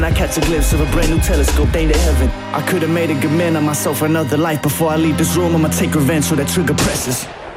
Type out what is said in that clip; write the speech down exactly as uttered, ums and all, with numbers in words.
I catch a glimpse of a brand new telescope aimed at heaven. I could've made a good man of myself for another life. Before I leave this room, I'ma take revenge so that trigger presses.